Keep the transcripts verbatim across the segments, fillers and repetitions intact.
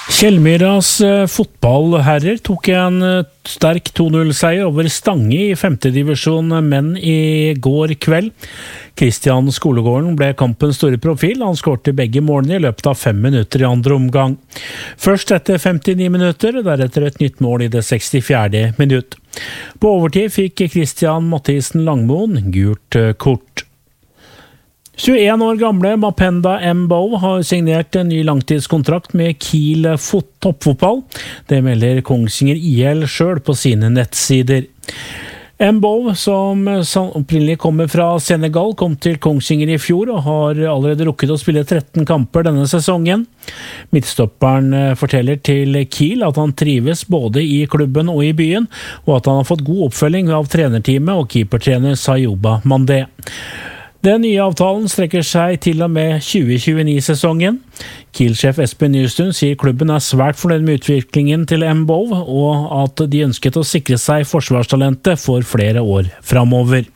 Kjellmyras fotballherrer tok en sterk to null-seier over Stange i femte divisjon menn i går kveld. Kristian Skolegården ble kampens store profil. Han skårte begge målene i løpet av fem minutter i andre omgang. Først etter femtini minutter, deretter et nytt mål i det sekstifjerde minutt. På overtid fikk Kristian Mathisen Langmoen gult kort. tjueen år gamle Mapenda Mbow har signert en ny langtidskontrakt med Kiel toppfotball. Det melder Kongsvinger I L selv på sine nettsider. Mbow, som opprinnelig kommer fra Senegal, kom til Kongsvinger i fjor og har allerede rukket å spille tretten kamper denne sesongen. Midtstopperen forteller til Kiel at han trives både i klubben og i byen, og at han har fått god oppfølging av trenerteamet og keepertrener Sayoba Mandé. Den nye avtalen strekker seg til og med tjue tjueni-sesongen. Kiel-sjef Espen Nystuen sier klubben er svært fornøyd med utviklingen til Mbow, og at de ønsket å sikre seg forsvarstalentet for flere år fremover.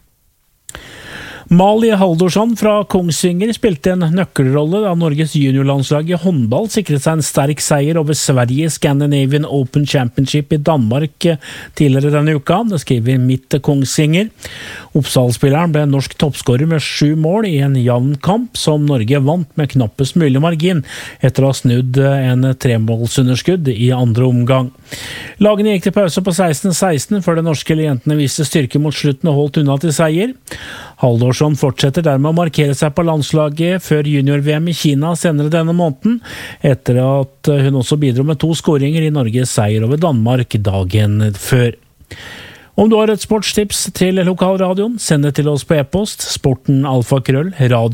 Mali Haldorsson fra Kongsvinger spilte en nøkkelrolle da Norges juniorlandslag i håndball sikret seg en sterk seier over Sverige i Scandinavian Open Championship i Danmark tidligere denne uka. Det skriver Mitt Kongsvinger. Oppsalspilleren ble norsk toppskårer med sju mål i en jevn kamp som Norge vant med knappest mulig margin etter å ha snudd en tremålsunderskudd i andre omgang. Lagene gikk til pause på seksten seksten før de norske jentene viste styrke mot slutten og holdt unna til seier. Haldorsson fortsetter dermed å markere seg på landslaget før junior-V M i Kina senere denne måneden, etter at hun også bidro med to skåringer i Norges seier over Danmark dagen før. Om du har et sportstips til lokalradioen, send det til oss på e-post sporten alfakrøll radio.